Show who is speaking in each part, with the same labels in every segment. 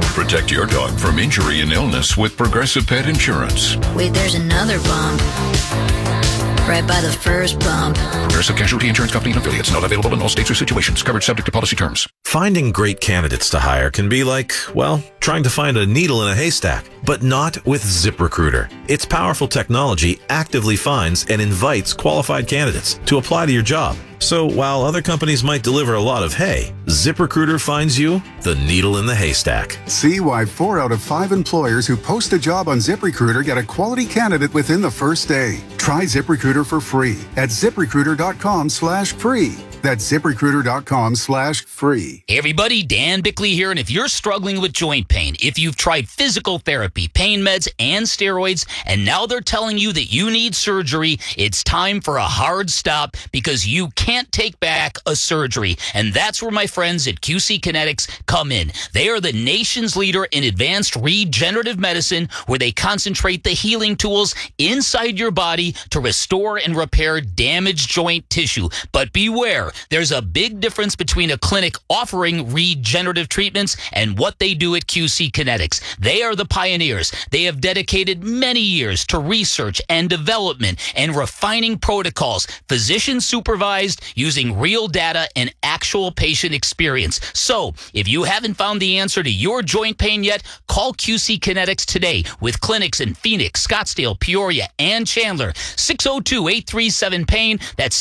Speaker 1: Protect your dog from injury and illness with Progressive Pet Insurance.
Speaker 2: Wait, there's another bump. Right by the first bump.
Speaker 1: Progressive Casualty Insurance Company and affiliates. Not available in all states or situations. Coverage subject to policy terms.
Speaker 3: Finding great candidates to hire can be like, well, trying to find a needle in a haystack. But not with ZipRecruiter. Its powerful technology actively finds and invites qualified candidates to apply to your job. So while other companies might deliver a lot of hay, ZipRecruiter finds you the needle in the haystack.
Speaker 4: See why 4 out of 5 employers who post a job on ZipRecruiter get a quality candidate within the first day. Try ZipRecruiter for free at ZipRecruiter.com/free. That's ZipRecruiter.com/free.
Speaker 5: Hey everybody, Dan Bickley here, and if you're struggling with joint pain, if you've tried physical therapy, pain meds, and steroids, and now they're telling you that you need surgery, it's time for a hard stop because you can't take back a surgery. And that's where my friends at QC Kinetics come in. They are the nation's leader in advanced regenerative medicine, where they concentrate the healing tools inside your body to restore and repair damaged joint tissue. But beware, there's a big difference between a clinic offering regenerative treatments and what they do at QC Kinetics. They are the pioneers. They have dedicated many years to research and development and refining protocols, physician supervised, using real data and actual patient experience. So, if you haven't found the answer to your joint pain yet, call QC Kinetics today with clinics in Phoenix, Scottsdale, Peoria, and Chandler. 602-837-PAIN. That's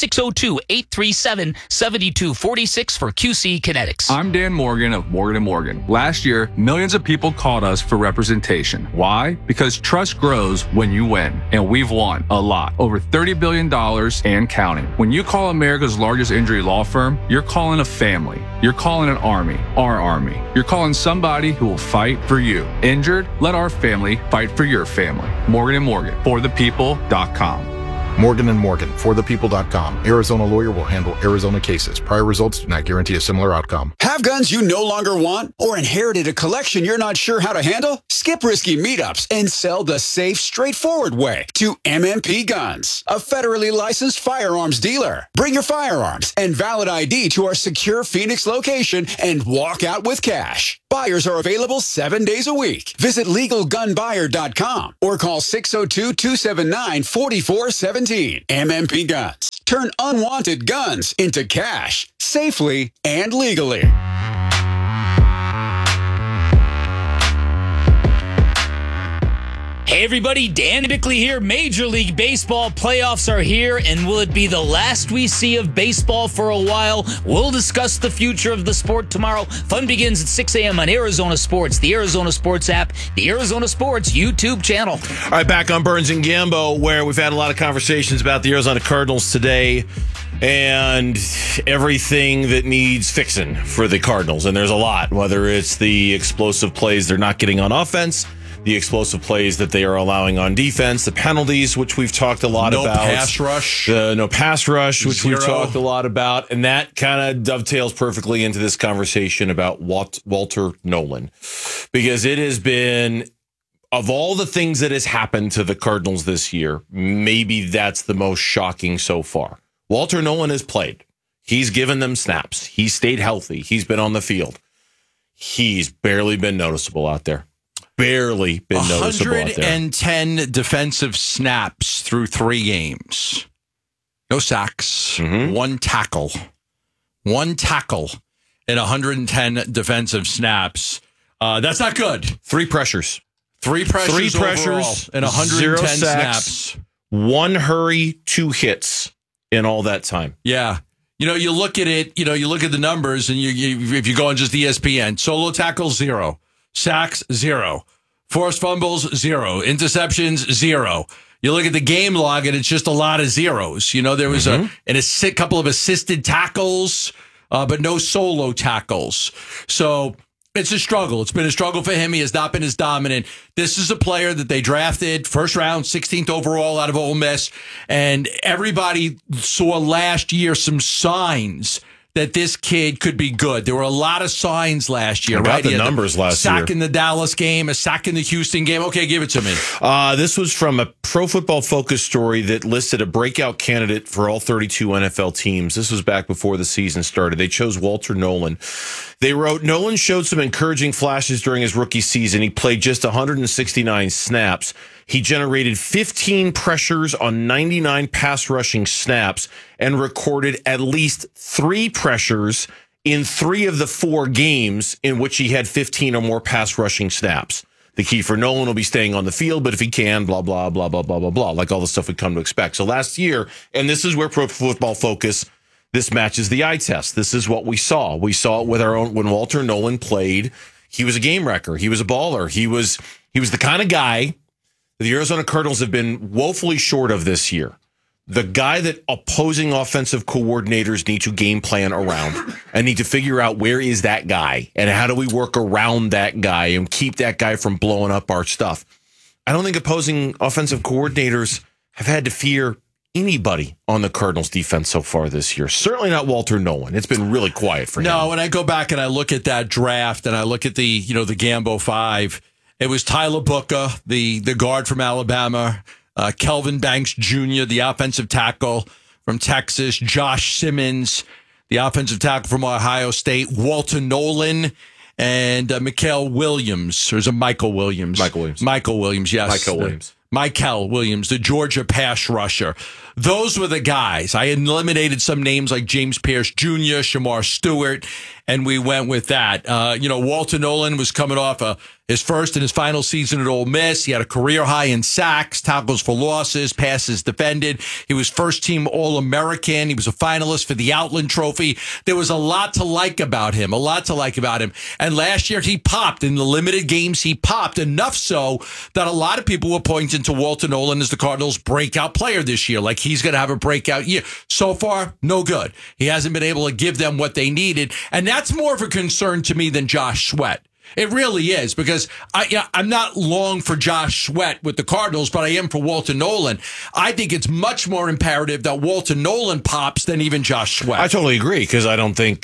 Speaker 5: 602-837-7246 for QC Kinetics.
Speaker 6: I'm Dan Morgan of Morgan & Morgan. Last year, millions of people called us for representation. Why? Because trust grows when you win. And we've won a lot. Over $30 billion and counting. When you call America's largest injury law firm, you're calling a family. You're calling an army. Our army. You're calling somebody who will fight for you. Injured? Let our family fight for your family. Morgan & Morgan. ForThePeople.com.
Speaker 7: Morgan & Morgan, ForThePeople.com. Arizona lawyer will handle Arizona cases. Prior results do not guarantee a similar outcome.
Speaker 8: Have guns you no longer want or inherited a collection you're not sure how to handle? Skip risky meetups and sell the safe, straightforward way to MMP Guns, a federally licensed firearms dealer. Bring your firearms and valid ID to our secure Phoenix location and walk out with cash. Buyers are available 7 days a week. Visit LegalGunBuyer.com or call 602-279-4417. MMP Guns. Turn unwanted guns into cash safely and legally.
Speaker 5: Hey everybody, Dan Bickley here. Major League Baseball playoffs are here, and will it be the last we see of baseball for a while? We'll discuss the future of the sport tomorrow. Fun begins at 6 a.m. on Arizona Sports, the Arizona Sports app, the Arizona Sports YouTube channel.
Speaker 3: All right, back on Burns and Gambo, where we've had a lot of conversations about the Arizona Cardinals today and everything that needs fixing for the Cardinals. And there's a lot, whether it's the explosive plays they're not getting on offense, the explosive plays that they are allowing on defense, the penalties, which we've talked a lot about. No pass rush, which we've talked a lot about. And that kind of dovetails perfectly into this conversation about Walter Nolan. Because it has been, of all the things that has happened to the Cardinals this year, maybe that's the most shocking so far. Walter Nolan has played. He's given them snaps. He's stayed healthy. He's been on the field. He's barely been noticeable out there. Barely been noticeable out there.
Speaker 9: 110 defensive snaps through 3 games. No sacks. One tackle. One tackle in 110 defensive snaps. That's not good.
Speaker 3: 3 pressures.
Speaker 9: 3 pressures overall in 110
Speaker 3: snaps. 1 hurry, 2 hits in all that time.
Speaker 9: Yeah. You know, you look at it, you look at the numbers, and you if you go on just ESPN, solo tackles, 0. Sacks, 0. Forced fumbles, 0. Interceptions, 0. You look at the game log, and it's just a lot of zeros. You know, there was a couple of assisted tackles, but no solo tackles. So it's a struggle. It's been a struggle for him. He has not been as dominant. This is a player that they drafted first round, 16th overall out of Ole Miss, and everybody saw last year some signs that this kid could be good. There were a lot of signs last year,
Speaker 3: I got
Speaker 9: right?
Speaker 3: the numbers last year.
Speaker 9: Sack in the Dallas game, a sack in the Houston game. Okay, give it to me.
Speaker 3: This was from a Pro Football Focus story that listed a breakout candidate for all 32 NFL teams. This was back before the season started. They chose Walter Nolan. They wrote, Nolan showed some encouraging flashes during his rookie season. He played just 169 snaps. He generated 15 pressures on 99 pass rushing snaps and recorded at least 3 pressures in 3 of the 4 games in which he had 15 or more pass rushing snaps. The key for Nolan will be staying on the field, but if he can, blah, blah, blah, blah, blah, blah, blah, like all the stuff we come to expect. So last year, and this is where Pro Football Focus, this matches the eye test. This is what we saw. We saw it with our own, when Walter Nolan played, he was a game wrecker. He was a baller. He was the kind of guy the Arizona Cardinals have been woefully short of this year. The guy that opposing offensive coordinators need to game plan around and need to figure out where is that guy and how do we work around that guy and keep that guy from blowing up our stuff. I don't think opposing offensive coordinators have had to fear anybody on the Cardinals defense so far this year. Certainly not Walter Nolan. It's been really quiet for him.
Speaker 9: No, when I go back and I look at that draft and I look at the Gambo 5, it was Tyler Booker, the guard from Alabama, Kelvin Banks Jr., the offensive tackle from Texas, Josh Simmons, the offensive tackle from Ohio State, Walter Nolan, and Michael Williams. There's a Michael Williams. Michael Williams, yes. Michael Williams, the Georgia pass rusher. Those were the guys. I eliminated some names like James Pierce Jr., Shamar Stewart, and we went with that. Walter Nolan was coming off his first and his final season at Ole Miss. He had a career high in sacks, tackles for losses, passes defended. He was first-team All-American. He was a finalist for the Outland Trophy. There was a lot to like about him, And last year he popped. In the limited games, he popped, enough so that a lot of people were pointing to Walter Nolan as the Cardinals' breakout player this year, like he's going to have a breakout year. So far, no good. He hasn't been able to give them what they needed, and that's more of a concern to me than Josh Sweat. It really is, because I'm not long for Josh Sweat with the Cardinals, but I am for Walter Nolan. I think it's much more imperative that Walter Nolan pops than even Josh Sweat.
Speaker 3: I totally agree, because I don't think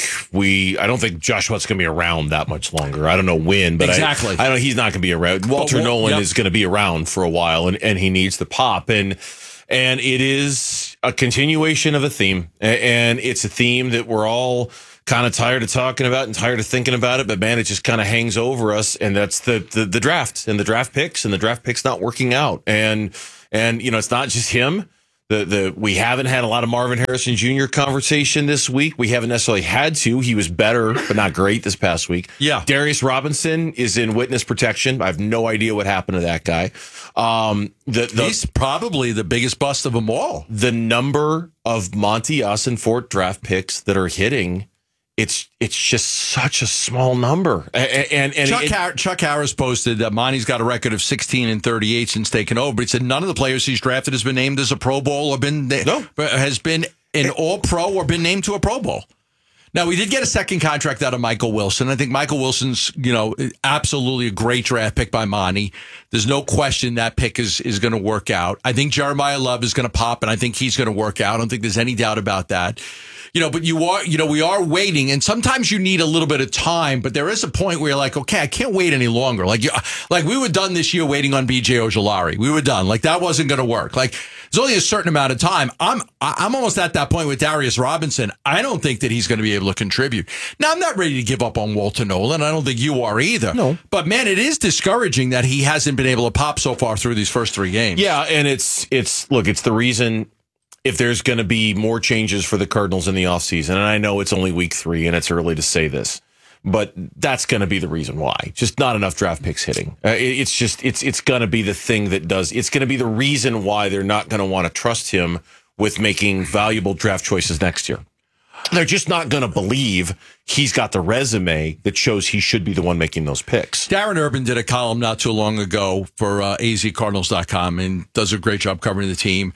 Speaker 3: Josh Sweat's going to be around that much longer. I don't know when, but
Speaker 9: exactly.
Speaker 3: I know he's not going to be around. Walter Nolan is going to be around for a while, and he needs to pop. And it is a continuation of a theme, and it's a theme that we're all kind of tired of talking about and tired of thinking about it, but man, it just kind of hangs over us, and that's the draft and the draft picks, and the draft picks not working out, and it's not just him. We haven't had a lot of Marvin Harrison Jr. conversation this week. We haven't necessarily had to. He was better, but not great this past week.
Speaker 9: Yeah.
Speaker 3: Darius Robinson is in witness protection. I have no idea what happened to that guy.
Speaker 9: He's probably the biggest bust of them all.
Speaker 3: The number of Monty Ossenfort draft picks that are hitting, it's just such a small number. And
Speaker 9: Chuck Harris posted that Monty's got a record of 16-38 since taking over. But he said none of the players he's drafted has been named as a Pro Bowl or has been an All-Pro or been named to a Pro Bowl. Now, we did get a second contract out of Michael Wilson. I think Michael Wilson's, absolutely a great draft pick by Monty. There's no question that pick is going to work out. I think Jeremiah Love is going to pop, and I think he's going to work out. I don't think there's any doubt about that. But we are waiting, and sometimes you need a little bit of time, but there is a point where you're like, okay, I can't wait any longer. Like we were done this year waiting on B.J. Ojulari. We were done. Like, that wasn't going to work. Like, there's only a certain amount of time. I'm almost at that point with Darius Robinson. I don't think that he's going to be able to contribute. Now, I'm not ready to give up on Walter Nolan. I don't think you are either.
Speaker 3: No.
Speaker 9: But, man, it is discouraging that he hasn't been able to pop so far through these first 3 games.
Speaker 3: Yeah, and it's the reason, if there's going to be more changes for the Cardinals in the offseason, and I know it's only week 3 and it's early to say this, but that's going to be the reason why. Just not enough draft picks hitting. It's going to be the thing that does. It's going to be the reason why they're not going to want to trust him with making valuable draft choices next year. They're just not going to believe he's got the resume that shows he should be the one making those picks.
Speaker 9: Darren Urban did a column not too long ago for azcardinals.com and does a great job covering the team.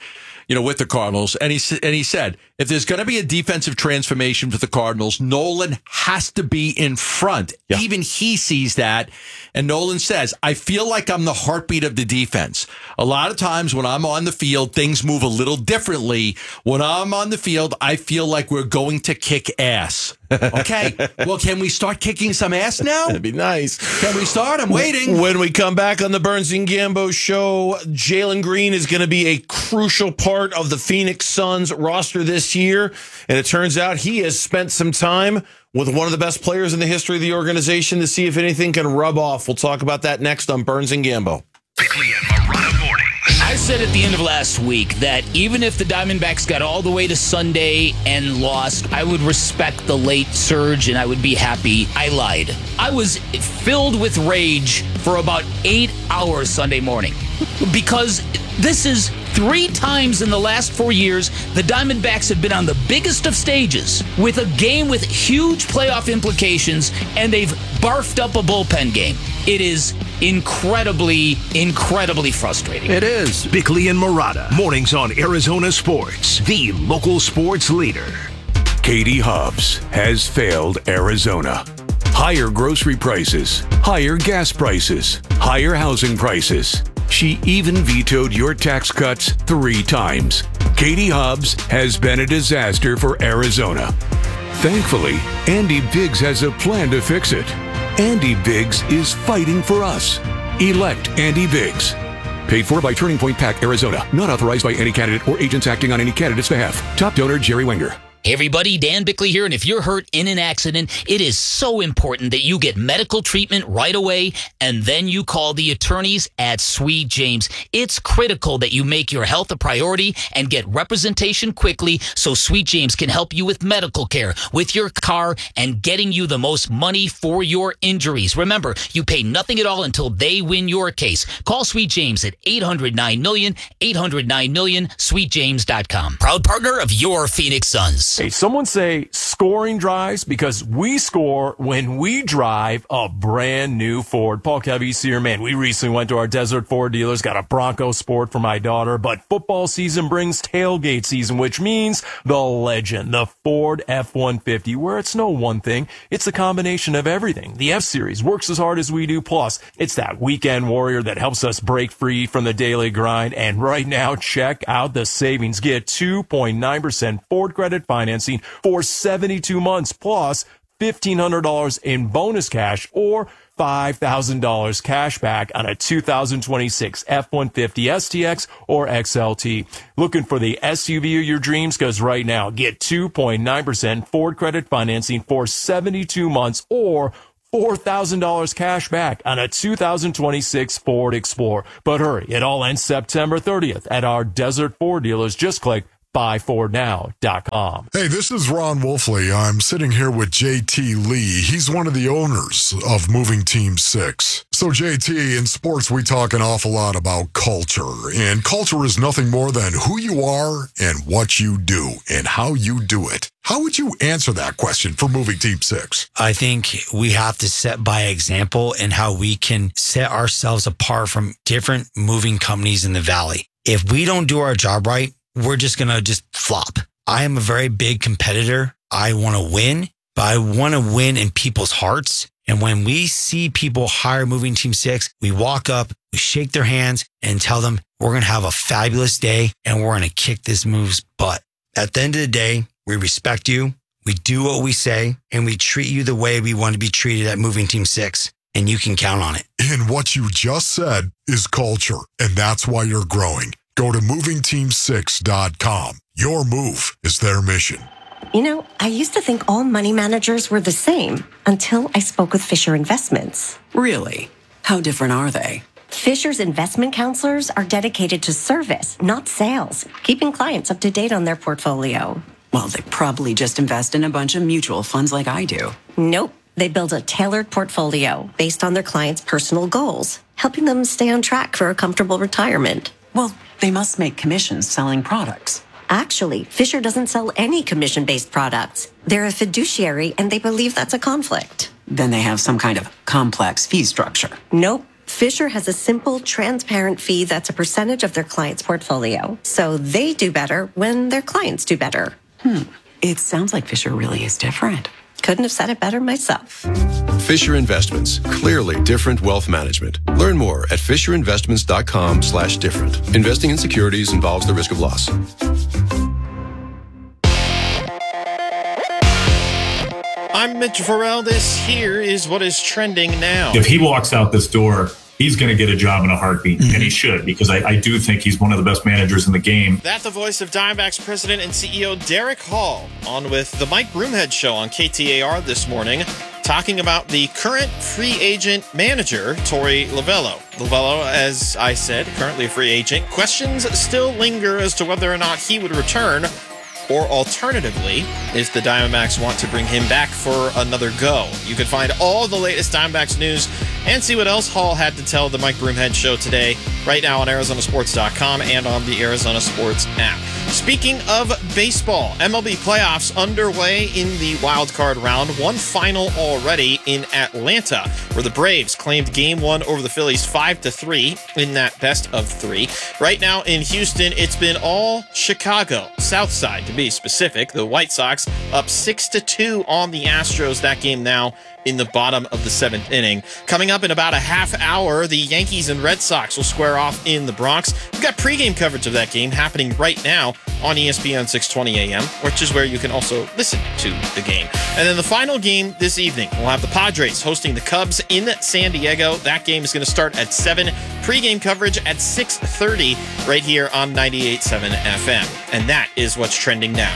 Speaker 9: with the Cardinals, and he said, if there's going to be a defensive transformation for the Cardinals, Nolan has to be in front. Yeah. Even he sees that. And Nolan says, I feel like I'm the heartbeat of the defense. A lot of times when I'm on the field, things move a little differently. When I'm on the field, I feel like we're going to kick ass. Okay. Well, can we start kicking some ass now?
Speaker 3: That'd be nice.
Speaker 9: Can we start? I'm waiting.
Speaker 3: When we come back on the Burns and Gambo show, Jalen Green is going to be a crucial part of the Phoenix Suns roster this year. And it turns out he has spent some time with one of the best players in the history of the organization to see if anything can rub off. We'll talk about that next on Burns and Gambo.
Speaker 1: Bickley and Marotta mornings.
Speaker 5: I said at the end of last week that even if the Diamondbacks got all the way to Sunday and lost, I would respect the late surge and I would be happy. I lied. I was filled with rage for about 8 hours Sunday morning because this is 3 times in the last 4 years the Diamondbacks have been on the biggest of stages with a game with huge playoff implications, and they've barfed up a bullpen game. It is incredibly frustrating.
Speaker 10: It is. Bickley and Marotta, mornings on Arizona Sports, the local sports leader.
Speaker 11: Katie Hobbs has failed Arizona. Higher grocery prices, higher gas prices, higher housing prices. She even vetoed your tax cuts 3 times. Katie Hobbs has been a disaster for Arizona. Thankfully, Andy Biggs has a plan to fix it. Andy Biggs is fighting for us. Elect Andy Biggs. Paid for by Turning Point PAC, Arizona. Not authorized by any candidate or agents acting on any candidate's behalf. Top donor, Jerry Wenger.
Speaker 5: Hey everybody, Dan Bickley here, and if you're hurt in an accident, it is so important that you get medical treatment right away, and then you call the attorneys at Sweet James. It's critical that you make your health a priority and get representation quickly so Sweet James can help you with medical care, with your car, and getting you the most money for your injuries. Remember, you pay nothing at all until they win your case. Call Sweet James at 800-9-MILLION, 800-9-MILLION, sweetjames.com. Proud partner of your Phoenix Suns.
Speaker 12: Hey, someone say scoring drives because we score when we drive a brand new Ford. Paul Cavese here, man. We recently went to our Desert Ford dealers, got a Bronco Sport for my daughter, but football season brings tailgate season, which means the legend, the Ford F-150, where it's no one thing. It's a combination of everything. The F-Series works as hard as we do. Plus, it's that weekend warrior that helps us break free from the daily grind. And right now, check out the savings. Get 2.9% Ford credit financing for 72 months, plus $1,500 in bonus cash or $5,000 cash back on a 2026 F-150 STX or XLT. Looking for the SUV of your dreams? Because right now, get 2.9% Ford credit financing for 72 months or $4,000 cash back on a 2026 Ford Explorer. But hurry, it all ends September 30th at our Desert Ford dealers. Just click buyfordnow.com.
Speaker 13: Hey, this is Ron Wolfley. I'm sitting here with JT Lee. He's one of the owners of Moving Team 6. So JT, in sports, we talk an awful lot about culture. And culture is nothing more than who you are and what you do and how you do it. How would you answer that question for Moving Team 6?
Speaker 14: I think we have to set by example in how we can set ourselves apart from different moving companies in the Valley. If we don't do our job right, we're just going to just flop. I am a very big competitor. I want to win, but I want to win in people's hearts. And when we see people hire Moving Team 6, we walk up, we shake their hands and tell them we're going to have a fabulous day and we're going to kick this move's butt. At the end of the day, we respect you. We do what we say and we treat you the way we want to be treated at Moving Team 6. And you can count on it.
Speaker 13: And what you just said is culture. And that's why you're growing. Go to movingteam6.com. Your move is their mission.
Speaker 15: You know, I used to think all money managers were the same until I spoke with Fisher Investments.
Speaker 16: Really? How different are they?
Speaker 15: Fisher's investment counselors are dedicated to service, not sales, keeping clients up to date on their portfolio.
Speaker 16: Well, they probably just invest in a bunch of mutual funds like I do.
Speaker 15: Nope. They build a tailored portfolio based on their clients' personal goals, helping them stay on track for a comfortable retirement.
Speaker 16: Well, they must make commissions selling products.
Speaker 15: Actually, Fisher doesn't sell any commission-based products. They're a fiduciary, and they believe that's a conflict.
Speaker 16: Then they have some kind of complex fee structure.
Speaker 15: Nope. Fisher has a simple, transparent fee that's a percentage of their client's portfolio. So they do better when their clients do better.
Speaker 16: It sounds like Fisher really is different.
Speaker 15: Couldn't have said it better myself.
Speaker 17: Fisher Investments. Clearly different wealth management. Learn more at fisherinvestments.com/different. Investing in securities involves the risk of loss.
Speaker 3: I'm Mitch Farrell. This here is what is trending now.
Speaker 18: If he walks out this door, he's going to get a job in a heartbeat, and he should, because I do think he's one of the best managers in the game.
Speaker 3: That's the voice of Diamondbacks president and CEO Derek Hall on with the Mike Broomhead Show on KTAR this morning, talking about the current free agent manager, Torey Lovullo. Lovullo, as I said, currently a free agent. Questions still linger as to whether or not he would return, or alternatively, if the Diamondbacks want to bring him back for another go. You can find all the latest Diamondbacks news and see what else Hall had to tell the Mike Broomhead Show today, right now on ArizonaSports.com and on the Arizona Sports app. Speaking of baseball, MLB playoffs underway in the wild card round. One final already in Atlanta, where the Braves claimed Game 1 over the Phillies 5-3 in that best of 3. Right now in Houston, it's been all Chicago, South Side to be specific. The White Sox up 6-2 on the Astros. That game now in the bottom of the 7th inning. Coming up in about a half hour, the Yankees and Red Sox will square off in the Bronx. We've got pregame coverage of that game happening right now on ESPN 620 AM, which is where you can also listen to the game. And then the final game this evening, we'll have the Padres hosting the Cubs in San Diego. That game is going to start at 7. Pregame coverage at 6:30 right here on 98.7 FM. And that is what's trending now.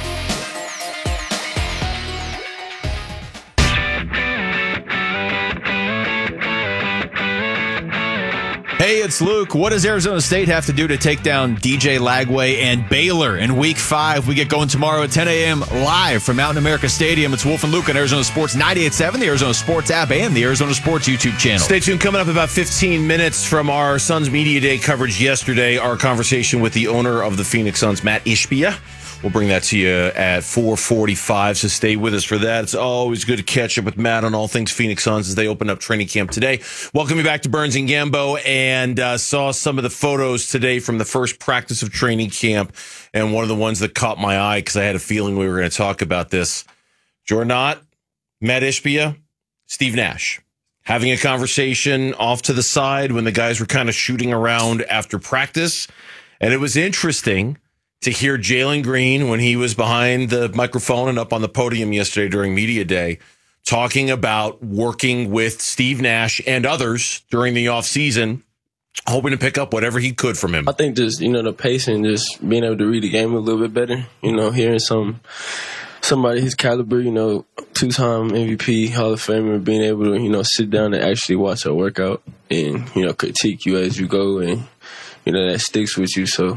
Speaker 19: Hey, it's Luke. What does Arizona State have to do to take down DJ Lagway and Baylor in Week 5? We get going tomorrow at 10 a.m. live from Mountain America Stadium. It's Wolf and Luke on Arizona Sports 98.7, the Arizona Sports app, and the Arizona Sports YouTube channel.
Speaker 3: Stay tuned. Coming up about 15 minutes from our Suns Media Day coverage yesterday, our conversation with the owner of the Phoenix Suns, Matt Ishbia. We'll bring that to you at 4:45, so stay with us for that. It's always good to catch up with Matt on all things Phoenix Suns as they open up training camp today. Welcome you back to Burns and Gambo, and saw some of the photos today from the first practice of training camp, and one of the ones that caught my eye because I had a feeling we were going to talk about this. Jordan Ott, Matt Ishbia, Steve Nash having a conversation off to the side when the guys were kind of shooting around after practice, and it was interesting to hear Jalen Green, when he was behind the microphone and up on the podium yesterday during Media Day, talking about working with Steve Nash and others during the offseason, hoping to pick up whatever he could from him.
Speaker 20: I think just, the pacing, just being able to read the game a little bit better, hearing somebody his caliber, two-time MVP, Hall of Famer, being able to, sit down and actually watch a workout and, critique you as you go, and, that sticks with you. So,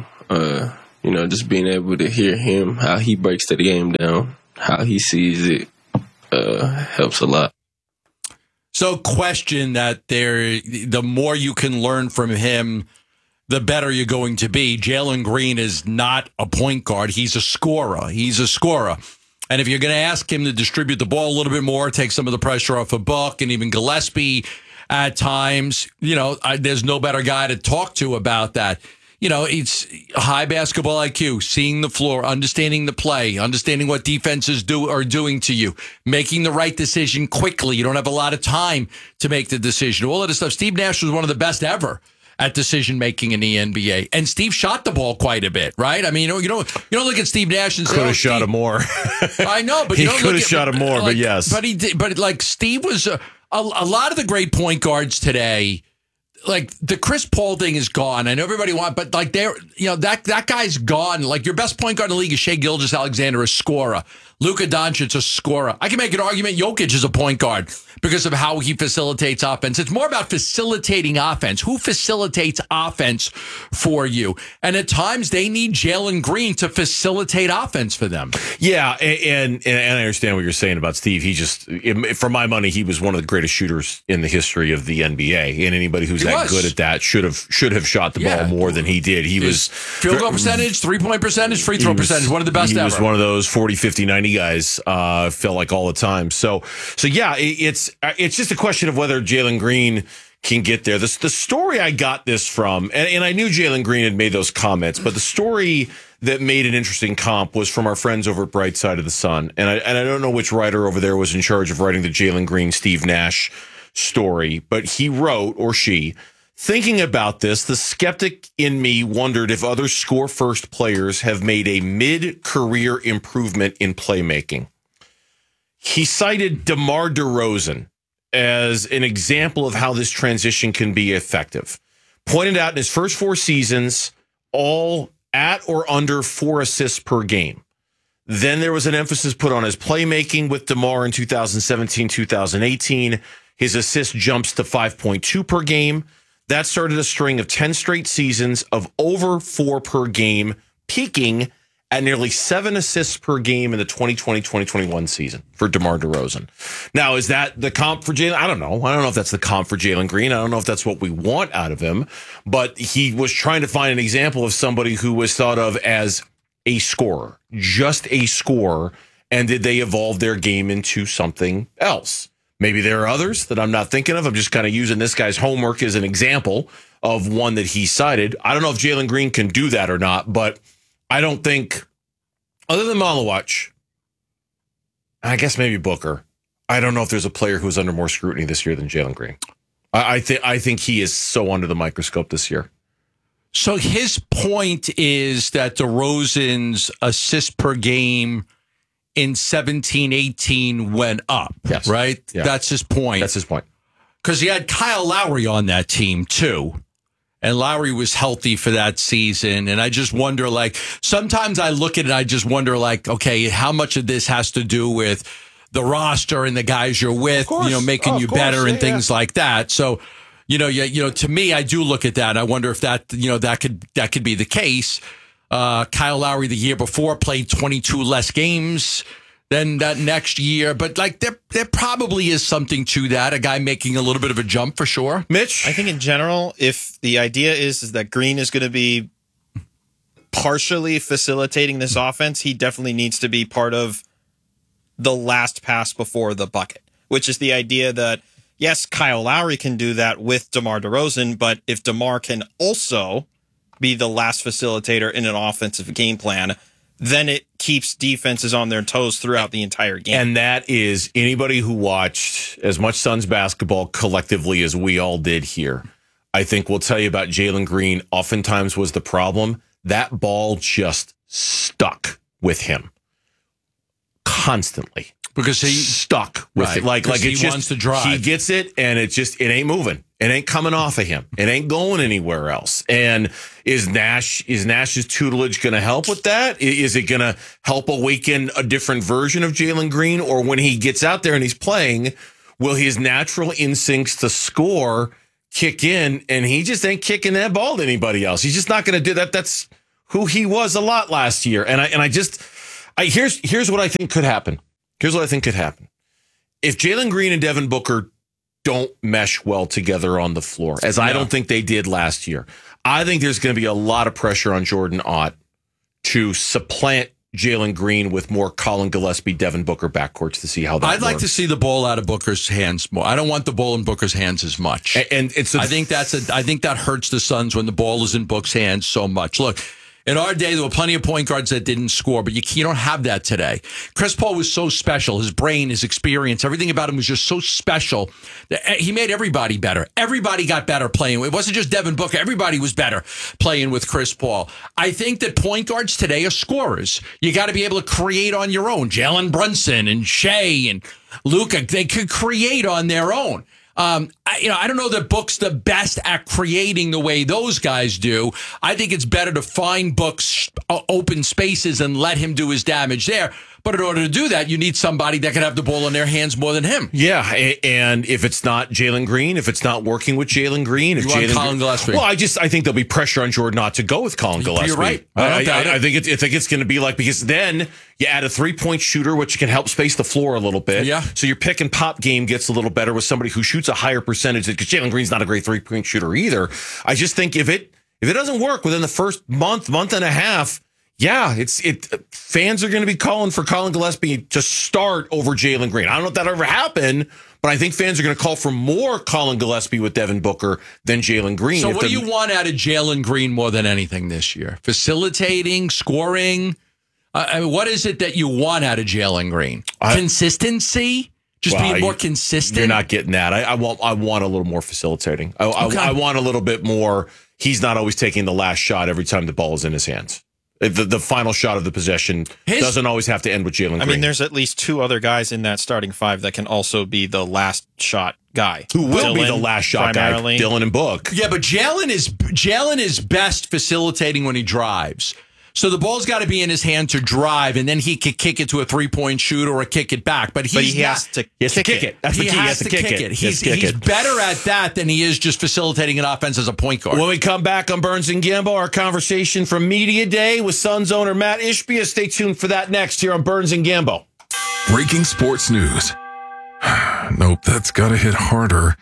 Speaker 20: just being able to hear him, how he breaks the game down, how he sees it, helps a lot.
Speaker 9: So question that the more you can learn from him, the better you're going to be. Jalen Green is not a point guard. He's a scorer. And if you're going to ask him to distribute the ball a little bit more, take some of the pressure off of Buck and even Gillespie at times, there's no better guy to talk to about that. It's high basketball IQ, seeing the floor, understanding the play, understanding what defenses are doing to you, making the right decision quickly. You don't have a lot of time to make the decision. All of this stuff. Steve Nash was one of the best ever at decision making in the NBA, and Steve shot the ball quite a bit, right? I mean, you don't look at Steve Nash and say,
Speaker 3: could have shot him more.
Speaker 9: I know, but
Speaker 3: he could have shot him more. But yes,
Speaker 9: but he did. But like Steve was a lot of the great point guards today. Like the Chris Paul thing is gone. I know everybody but like that guy's gone. Like your best point guard in the league is Shai Gilgeous-Alexander, a scorer. Luka Doncic, a scorer. I can make an argument Jokic is a point guard because of how he facilitates offense. It's more about facilitating offense. Who facilitates offense for you? And at times they need Jalen Green to facilitate offense for them.
Speaker 3: Yeah, and I understand what you're saying about Steve. He just, for my money, he was one of the greatest shooters in the history of the NBA. And anybody who's that good at that should have shot the ball more than he did. He was
Speaker 9: field goal percentage, 3-point percentage, free throw percentage, one of the best ever.
Speaker 3: He was one of those 40, 50, 90 guys. Felt like all the time. So yeah, it's just a question of whether Jalen Green can get there. The story I got this from, and I knew Jalen Green had made those comments, but the story that made an interesting comp was from our friends over at Bright Side of the Sun. And I don't know which writer over there was in charge of writing the Jalen Green, Steve Nash story, but he wrote, or she, thinking about this, the skeptic in me wondered if other score-first players have made a mid-career improvement in playmaking. He cited DeMar DeRozan as an example of how this transition can be effective. Pointed out in his first 4 seasons, all at or under 4 assists per game. Then there was an emphasis put on his playmaking with DeMar in 2017, 2018. His assist jumps to 5.2 per game. That started a string of 10 straight seasons of over 4 per game, peaking at nearly 7 assists per game in the 2020-2021 season for DeMar DeRozan. Now, is that the comp for Jalen? I don't know. I don't know if that's the comp for Jalen Green. I don't know if that's what we want out of him. But he was trying to find an example of somebody who was thought of as a scorer, just a scorer, and did they evolve their game into something else? Maybe there are others that I'm not thinking of. I'm just kind of using this guy's homework as an example of one that he cited. I don't know if Jalen Green can do that or not, but I don't think, other than Malawach, I guess maybe Booker, I don't know if there's a player who's under more scrutiny this year than Jalen Green. I think he is so under the microscope this year.
Speaker 9: So his point is that DeRozan's assists per game in 17-18 went up,
Speaker 3: yes.
Speaker 9: Right?
Speaker 3: Yeah.
Speaker 9: That's his point.
Speaker 3: That's his point.
Speaker 9: Because he had Kyle Lowry on that team, too. And Lowry was healthy for that season. And I just wonder, like, sometimes I look at it, I just wonder, like, okay, how much of this has to do with the roster and the guys you're with, making you better and things like that. So, to me, I do look at that. I wonder if that could be the case. Kyle Lowry the year before played 22 less games than that next year. But like there probably is something to that. A guy making a little bit of a jump for sure.
Speaker 3: Mitch?
Speaker 21: I think in general, if the idea is that Green is going to be partially facilitating this offense, he definitely needs to be part of the last pass before the bucket, which is the idea that, yes, Kyle Lowry can do that with DeMar DeRozan, but if DeMar can also be the last facilitator in an offensive game plan, then it keeps defenses on their toes throughout the entire game.
Speaker 3: And that is anybody who watched as much Suns basketball collectively as we all did here, I think will tell you about Jalen Green oftentimes was the problem. That ball just stuck with him constantly.
Speaker 9: Because he
Speaker 3: stuck with it. Like
Speaker 9: he
Speaker 3: it's just,
Speaker 9: wants to drive.
Speaker 3: He gets it, and it ain't moving. It ain't coming off of him. It ain't going anywhere else. And is Nash's tutelage going to help with that? Is it going to help awaken a different version of Jalen Green? Or when he gets out there and he's playing, will his natural instincts to score kick in? And he just ain't kicking that ball to anybody else. He's just not going to do that. That's who he was a lot last year. And here's what I think could happen. Here's what I think could happen. If Jalen Green and Devin Booker don't mesh well together on the floor, as I don't think they did last year, I think there's going to be a lot of pressure on Jordan Ott to supplant Jalen Green with more Colin Gillespie, Devin Booker backcourts to see how that
Speaker 9: I'd like to see the ball out of Booker's hands more. I don't want the ball in Booker's hands as much.
Speaker 3: And I
Speaker 9: think that hurts the Suns when the ball is in Book's hands so much. Look, in our day, there were plenty of point guards that didn't score, but you don't have that today. Chris Paul was so special. His brain, his experience, everything about him was just so special that he made everybody better. Everybody got better playing. It wasn't just Devin Booker. Everybody was better playing with Chris Paul. I think that point guards today are scorers. You got to be able to create on your own. Jalen Brunson and Shea and Luka, they could create on their own. I don't know that Book's the best at creating the way those guys do. I think it's better to find Book's open spaces and let him do his damage there. But in order to do that, you need somebody that can have the ball in their hands more than him.
Speaker 3: Yeah, and if it's not Jalen Green, if it's not working with Jalen Green, if
Speaker 9: you want Colin Gillespie.
Speaker 3: Well, I think there'll be pressure on Jordan not to go with Colin Gillespie.
Speaker 9: You're right.
Speaker 3: I think it's going to be like, because then you add a 3-point shooter, which can help space the floor a little bit.
Speaker 9: Yeah.
Speaker 3: So your pick and pop game gets a little better with somebody who shoots a higher percentage, because Jalen Green's not a great 3-point shooter either. I just think if it doesn't work within the first month and a half, fans are going to be calling for Colin Gillespie to start over Jalen Green. I don't know if that'll ever happen, But I think fans are going to call for more Colin Gillespie with Devin Booker than Jalen Green.
Speaker 9: So what do you want out of Jalen Green more than anything this year? Facilitating, scoring? What is it that you want out of Jalen Green? Consistency? Just being more consistent?
Speaker 3: You're not getting that. I want a little more facilitating. I want a little bit more. He's not always taking the last shot every time the ball is in his hands. The final shot of the possession doesn't always have to end with Jalen Green.
Speaker 21: I mean, there's at least 2 other guys in that starting 5 that can also be the last shot guy.
Speaker 3: Who will be the last shot primarily. Guy? Dylan and Book.
Speaker 9: Yeah, but Jalen is best facilitating when he drives. So the ball's got to be in his hand to drive, and then he could kick it to a 3-point shoot or kick it back. But he has to kick it. That's the key. He has to kick it. He's better at that than he is just facilitating an offense as a point guard.
Speaker 3: When we come back on Burns and Gambo, our conversation from Media Day with Suns owner Matt Ishbia. Stay tuned for that next here on Burns and Gambo.
Speaker 11: Breaking sports news. Nope, that's got to hit harder.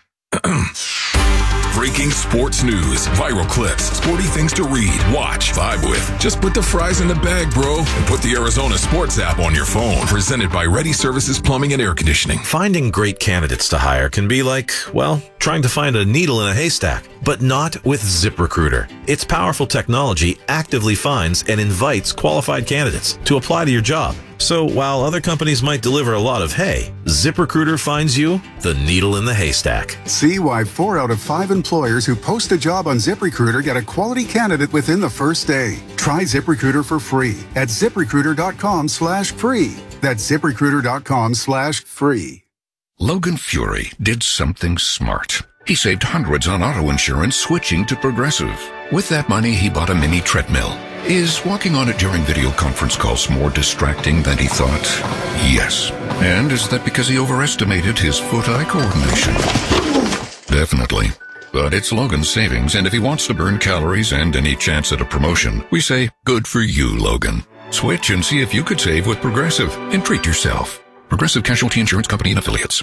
Speaker 11: Breaking sports news, viral clips, sporty things to read, watch, vibe with. Just put the fries in the bag, bro, and put the Arizona Sports app on your phone. Presented by Ready Services Plumbing and Air Conditioning.
Speaker 2: Finding great candidates to hire can be like, well, trying to find a needle in a haystack, but not with ZipRecruiter. Its powerful technology actively finds and invites qualified candidates to apply to your job. So while other companies might deliver a lot of hay, ZipRecruiter finds you the needle in the haystack.
Speaker 4: See why 4 out of 5 employers who post a job on ZipRecruiter get a quality candidate within the first day. Try ZipRecruiter for free at ZipRecruiter.com/free. That's ZipRecruiter.com/free.
Speaker 1: Logan Fury did something smart. He saved hundreds on auto insurance switching to Progressive. With that money, he bought a mini treadmill. Is walking on it during video conference calls more distracting than he thought? Yes. And is that because he overestimated his foot-eye coordination? Definitely. But it's Logan's savings, and if he wants to burn calories and any chance at a promotion, we say, good for you, Logan. Switch and see if you could save with Progressive and treat yourself. Progressive Casualty Insurance Company and Affiliates.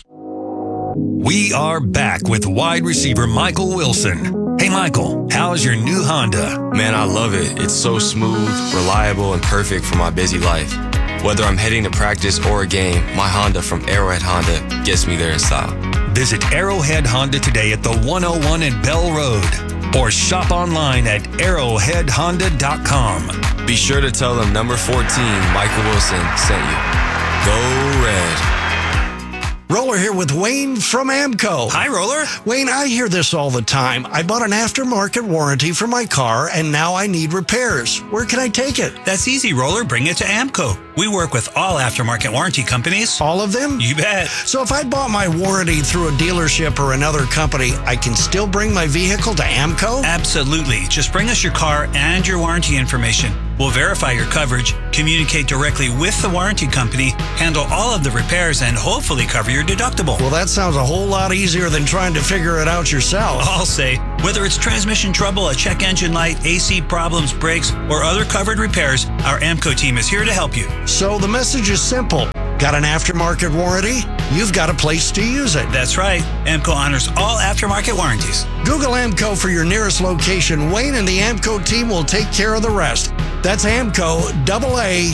Speaker 10: We are back with wide receiver Michael Wilson. Hey, Michael, how's your new Honda?
Speaker 22: Man, I love it. It's so smooth, reliable, and perfect for my busy life. Whether I'm heading to practice or a game, my Honda from Arrowhead Honda gets me there in style.
Speaker 10: Visit Arrowhead Honda today at the 101 and Bell Road, or shop online at arrowheadhonda.com.
Speaker 22: Be sure to tell them number 14, Michael Wilson, sent you. Go Red.
Speaker 23: Roller here with Wayne from Amco.
Speaker 10: Hi, Roller.
Speaker 23: Wayne, I hear this all the time. I bought an aftermarket warranty for my car, and now I need repairs. Where can I take it?
Speaker 24: That's easy, Roller. Bring it to Amco. We work with all aftermarket warranty companies.
Speaker 23: All of them?
Speaker 24: You bet.
Speaker 23: So if I bought my warranty through a dealership or another company, I can still bring my vehicle to Amco?
Speaker 24: Absolutely. Just bring us your car and your warranty information. We'll verify your coverage, communicate directly with the warranty company, handle all of the repairs, and hopefully cover your deductible.
Speaker 23: Well, that sounds a whole lot easier than trying to figure it out yourself.
Speaker 24: I'll say, whether it's transmission trouble, a check engine light, AC problems, brakes, or other covered repairs, our Amco team is here to help you.
Speaker 23: So the message is simple. Got an aftermarket warranty? You've got a place to use it.
Speaker 24: That's right. Amco honors all aftermarket warranties.
Speaker 23: Google Amco for your nearest location. Wayne and the Amco team will take care of the rest. That's Amco, AA,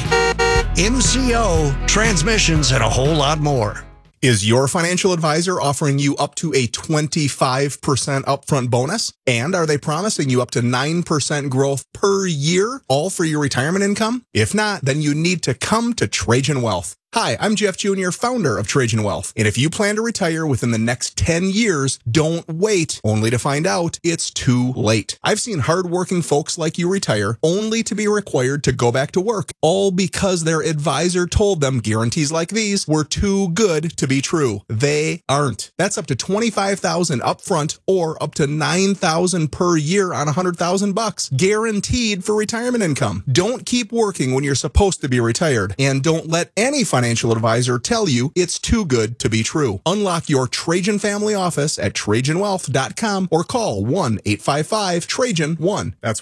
Speaker 23: MCO, transmissions, and a whole lot more.
Speaker 25: Is your financial advisor offering you up to a 25% upfront bonus? And are they promising you up to 9% growth per year, all for your retirement income? If not, then you need to come to Trajan Wealth. Hi, I'm Jeff Jr., founder of Trajan Wealth. And if you plan to retire within the next 10 years, don't wait only to find out it's too late. I've seen hardworking folks like you retire only to be required to go back to work, all because their advisor told them guarantees like these were too good to be true. They aren't. That's up to $25,000 upfront or up to $9,000 per year on $100,000, guaranteed for retirement income. Don't keep working when you're supposed to be retired, and don't let any financial advisor tell you it's too good to be true. Unlock your Trajan family office at TrajanWealth.com or call 1-855-TRAJAN-1. That's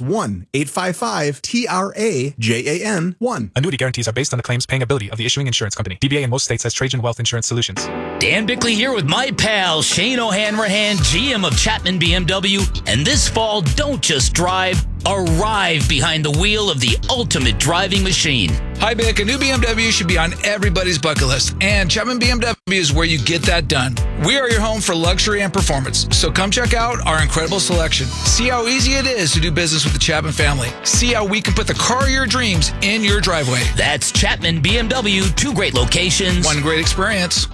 Speaker 25: 1-855-TRAJAN-1.
Speaker 26: Annuity guarantees are based on the claims paying ability of the issuing insurance company. DBA in most states has Trajan Wealth Insurance Solutions.
Speaker 5: Dan Bickley here with my pal Shane O'Hanrahan, GM of Chapman BMW. And this fall, don't just drive, Arrive behind the wheel of the ultimate driving machine.
Speaker 6: Hi, Vic. A new BMW should be on everybody's bucket list, and Chapman BMW is where you get that done. We are your home for luxury and performance, so come check out our incredible selection. See how easy it is to do business with the Chapman family. See how we can put the car of your dreams in your driveway.
Speaker 5: That's Chapman BMW, 2 great locations.
Speaker 6: One great experience.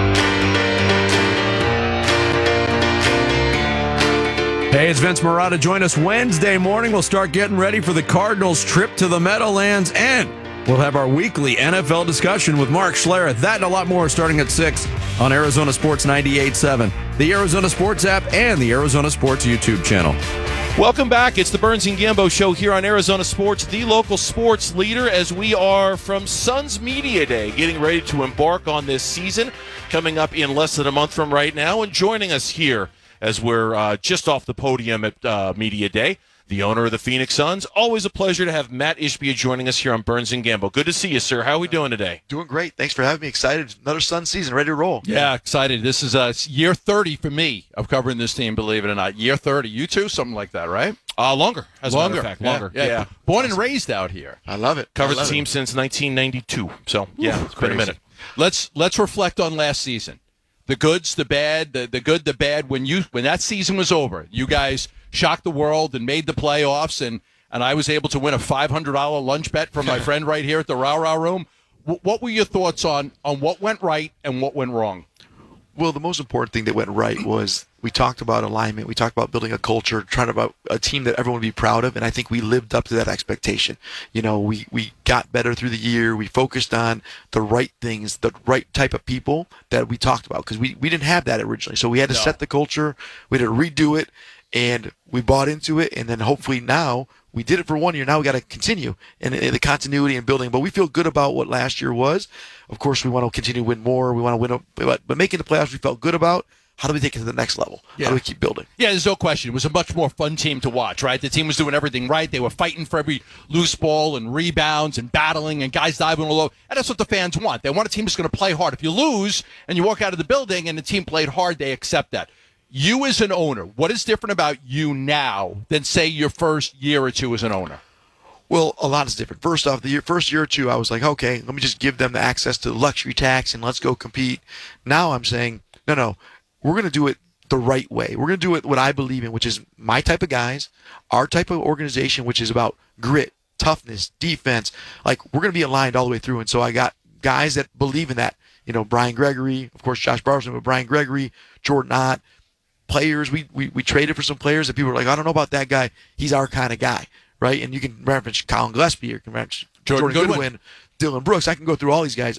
Speaker 7: Hey, it's Vince Marotta. Join us Wednesday morning. We'll start getting ready for the Cardinals' trip to the Meadowlands, and we'll have our weekly NFL discussion with Mark Schlereth. That and a lot more starting at 6 on Arizona Sports 98.7, the Arizona Sports app, and the Arizona Sports YouTube channel.
Speaker 3: Welcome back. It's the Burns and Gambo Show here on Arizona Sports, the local sports leader, as we are from Suns Media Day, getting ready to embark on this season, coming up in less than a month from right now, and joining us here as we're just off the podium at Media Day, the owner of the Phoenix Suns. Always a pleasure to have Matt Ishbia joining us here on Burns and Gambo. Good to see you, sir. How are we doing today?
Speaker 8: Doing great. Thanks for having me. Excited. Another Suns season, ready to roll.
Speaker 9: Yeah, excited. This is year 30 for me of covering this team, believe it or not. Year 30. You too? Something like that, right?
Speaker 3: Longer. As a matter
Speaker 9: Longer.
Speaker 3: of fact. Longer.
Speaker 9: Yeah. Born and raised out here.
Speaker 8: I love it.
Speaker 3: Covered the team since 1992. So, yeah, it's been a minute.
Speaker 9: Let's reflect on last season. The goods, the bad, the good, the bad. When that season was over, you guys shocked the world and made the playoffs, and I was able to win a $500 lunch bet from my friend right here at the Rah Rah Room. What were your thoughts on what went right and what went wrong?
Speaker 8: Well, the most important thing that went right was we talked about alignment. We talked about building a culture, trying about a team that everyone would be proud of, and I think we lived up to that expectation. You know, we got better through the year. We focused on the right things, the right type of people that we talked about, because we didn't have that originally. So we had to set the culture. We had to redo it, and we bought into it, and then hopefully now we did it for 1 year. Now we got to continue in the continuity and building. But we feel good about what last year was. Of course, we want to continue to win more. We want to win, but making the playoffs we felt good about. How do we take it to the next level? How do we keep building?
Speaker 9: Yeah, there's no question. It was a much more fun team to watch, right? The team was doing everything right. They were fighting for every loose ball and rebounds and battling and guys diving all over. And that's what the fans want. They want a team that's going to play hard. If you lose and you walk out of the building and the team played hard, they accept that. You as an owner, what is different about you now than, say, your first year or two as an owner?
Speaker 8: Well, a lot is different. First off, first year or two, I was like, okay, let me just give them the access to the luxury tax and let's go compete. Now I'm saying, no, we're going to do it the right way. We're going to do it what I believe in, which is my type of guys, our type of organization, which is about grit, toughness, defense. Like, we're going to be aligned all the way through. And so I got guys that believe in that. You know, Brian Gregory, of course, Josh Barberson, but Brian Gregory, Jordan Ott, players. We traded for some players that people were like, I don't know about that guy. He's our kind of guy, right? And you can reference Colin Gillespie, or you can reference Jordan Goodwin, Dylan Brooks. I can go through all these guys.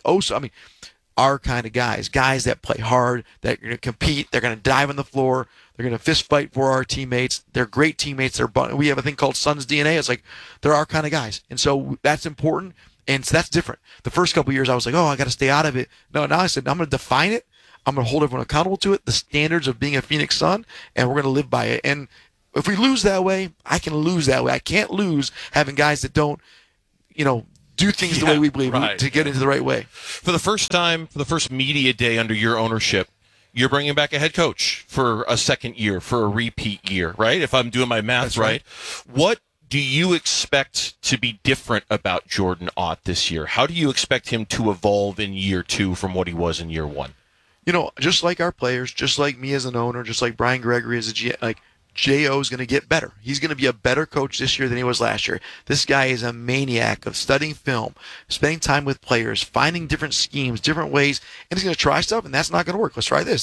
Speaker 8: Our kind of guys that play hard, that are going to compete, they're going to dive on the floor, they're going to fist fight for our teammates. They're great teammates. We have a thing called Suns DNA. It's like they're our kind of guys, and so that's important, and so that's different. The first couple of years, I was like, I got to stay out of it. No, now I said I'm going to define it. I'm going to hold everyone accountable to it, the standards of being a Phoenix Sun, and we're going to live by it. And if we lose that way, I can lose that way. I can't lose having guys that don't, do things the way we believe to get into the right way.
Speaker 3: For the first time, for the first media day under your ownership, you're bringing back a head coach for a second year, for a repeat year, right? If I'm doing my math right. What do you expect to be different about Jordan Ott this year? How do you expect him to evolve in year 2 from what he was in year 1?
Speaker 8: Just like our players, just like me as an owner, just like Brian Gregory as a GM, J.O. is going to get better. He's going to be a better coach this year than he was last year. This guy is a maniac of studying film, spending time with players, finding different schemes, different ways, and he's going to try stuff, and that's not going to work. Let's try this.